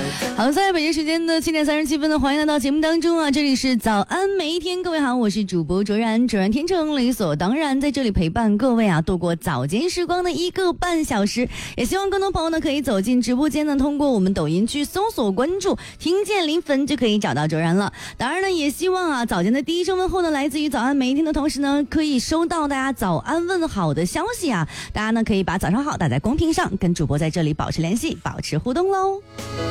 好，在北京时间的7点37分呢，欢迎来到节目当中啊！这里是早安每一天，各位好，我是主播卓然，卓然天成理所当然在这里陪伴各位啊，度过早间时光的1个半小时。也希望更多朋友呢可以走进直播间呢，通过我们抖音去搜索关注，听见临粉就可以找到卓然了。当然呢，也希望啊早间的第一声问候呢，来自于早安每一天的同时呢，可以收到大家早安问好的消息啊！大家呢可以把早上好打在公屏上，跟主播在这里保持联系，保持互动喽。